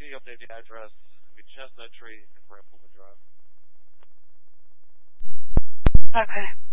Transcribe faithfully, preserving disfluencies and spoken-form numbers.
Can you update the address? It'll be Chestnut Tree in Brentwood Drive. Okay.